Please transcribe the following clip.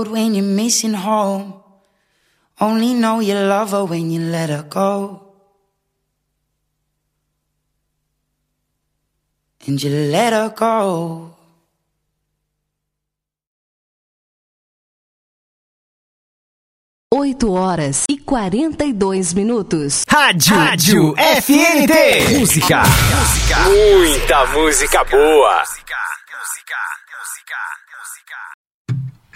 road when you're missing home. Only know you love her when you let her go. And you let her go. Oito horas e 42 minutos. Rádio FNT. Música. Muita música boa.